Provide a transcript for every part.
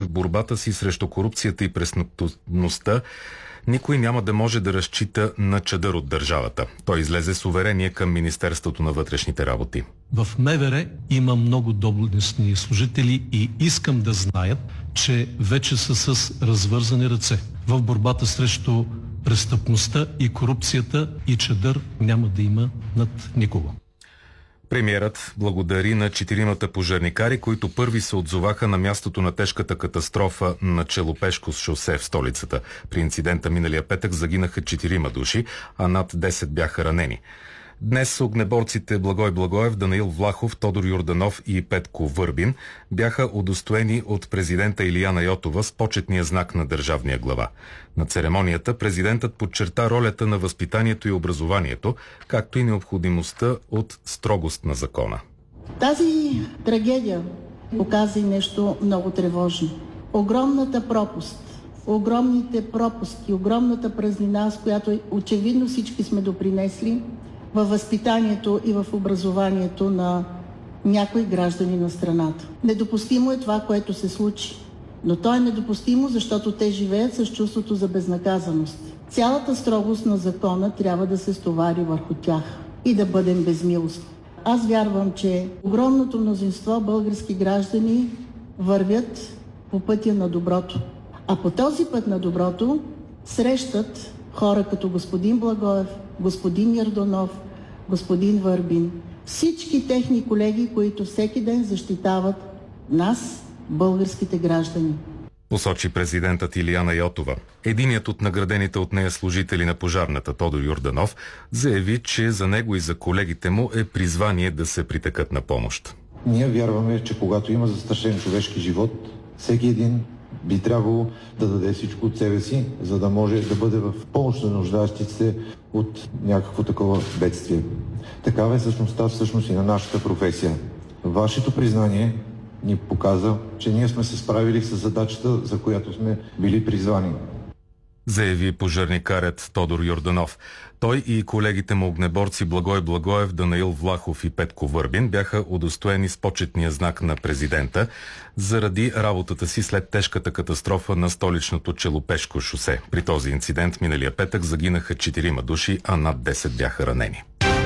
борбата си срещу корупцията и престъпността, никой няма да може да разчита на чадър от държавата. Той излезе с уверение към Министерството на вътрешните работи. В МВР има много доблестни служители и искам да знаят, че вече са с развързани ръце. В борбата срещу престъпността и корупцията и чадър няма да има над никого. Премиерът благодари на 4 пожарникари, които първи се отзоваха на мястото на тежката катастрофа на Челопешко шосе в столицата. При инцидента миналия петък загинаха 4 души, а над 10 бяха ранени. Днес огнеборците Благой Благоев, Данаил Влахов, Тодор Йорданов и Петко Върбин бяха удостоени от президента Илияна Йотова с почетния знак на държавния глава. На церемонията президентът подчерта ролята на възпитанието и образованието, както и необходимостта от строгост на закона. Тази трагедия показа и нещо много тревожно. Огромната пропуст, огромните пропуски, огромната празнина, с която очевидно всички сме допринесли във възпитанието и в образованието на някои граждани на страната. Недопустимо е това, което се случи. Но то е недопустимо, защото те живеят с чувството за безнаказаност. Цялата строгост на закона трябва да се стовари върху тях и да бъдем безмилостни. Аз вярвам, че огромното мнозинство български граждани вървят по пътя на доброто. А по този път на доброто срещат хора като господин Благоев, господин Йорданов, господин Върбин. Всички техни колеги, които всеки ден защитават нас, българските граждани. Посочи президентът Илияна Йотова. Единият от наградените от нея служители на пожарната, Тодор Йорданов, заяви, че за него и за колегите му е призвание да се притекат на помощ. Ние вярваме, че когато има застрашен човешки живот, всеки един би трябвало да даде всичко от себе си, за да може да бъде в помощ на нуждаещите се от някакво такова бедствие. Такава е същността всъщност и на нашата професия. Вашето признание ни показа, че ние сме се справили с задачата, за която сме били призвани. Заяви пожарникарят Тодор Йорданов. Той и колегите му огнеборци Благой Благоев, Данаил Влахов и Петко Върбин бяха удостоени с почетния знак на президента заради работата си след тежката катастрофа на столичното Челопешко шосе. При този инцидент миналия петък загинаха 4 души, а над 10 бяха ранени.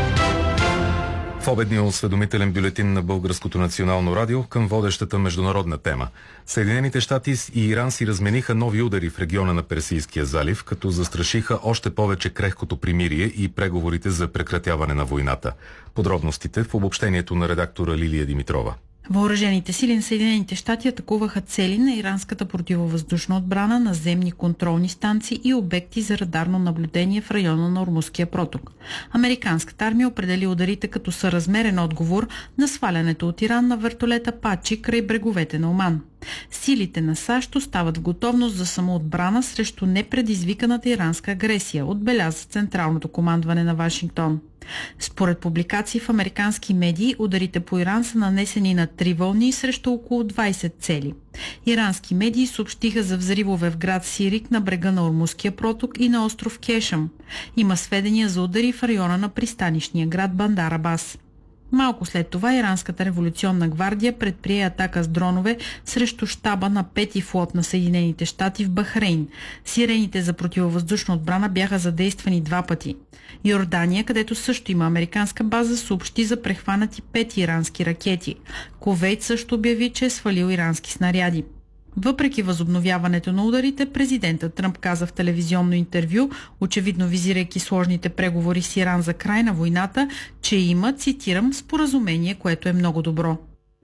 В обедния осведомителен бюлетин на Българското национално радио към водещата международна тема. Съединените щати и Иран си размениха нови удари в региона на Персийския залив, като застрашиха още повече крехкото примирие и преговорите за прекратяване на войната. Подробностите в обобщението на редактора Лилия Димитрова. Въоръжените сили на Съединените щати атакуваха цели на иранската противовъздушна отбрана, наземни контролни станции и обекти за радарно наблюдение в района на Ормузския проток. Американската армия определи ударите като съразмерен отговор на свалянето от Иран на вертолета Пачи край бреговете на Оман. Силите на САЩ остават в готовност за самоотбрана срещу непредизвиканата иранска агресия, отбеляза Централното командване на Вашингтон. Според публикации в американски медии, ударите по Иран са нанесени на 3 вълни срещу около 20 цели. Ирански медии съобщиха за взривове в град Сирик на брега на Ормузския проток и на остров Кешъм. Има сведения за удари в района на пристанищния град Бандар Абас. Малко след това Иранската революционна гвардия предприе атака с дронове срещу щаба на 5-ти флот на Съединените щати в Бахрейн. Сирените за противовъздушна отбрана бяха задействани 2 пъти. Йордания, където също има американска база, съобщи за прехванати 5 ирански ракети. Кувейт също обяви, че е свалил ирански снаряди. Въпреки възобновяването на ударите, президентът Тръмп каза в телевизионно интервю, очевидно визирайки сложните преговори с Иран за край на войната, че има, цитирам, споразумение, което е много добро.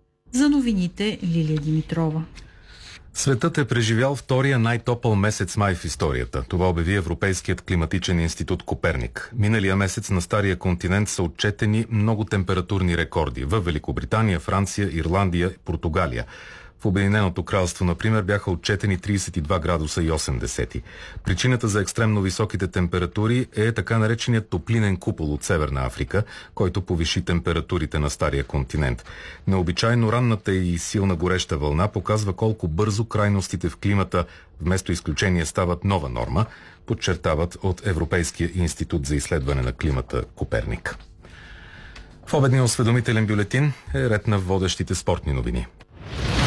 За новините Лилия Димитрова. Светът е преживял втория най-топъл месец май в историята. Това обяви Европейският климатичен институт Коперник. Миналия месец на Стария континент са отчетени много температурни рекорди в Великобритания, Франция, Ирландия и Португалия. В Обединеното кралство, например, бяха отчетени 32 градуса и 8 десети. Причината за екстремно високите температури е така нареченият топлинен купол от Северна Африка, който повиши температурите на Стария континент. Необичайно ранната и силна гореща вълна показва колко бързо крайностите в климата вместо изключение стават нова норма, подчертават от Европейския институт за изследване на климата Коперник. В обедния осведомителен бюлетин е ред на водещите спортни новини.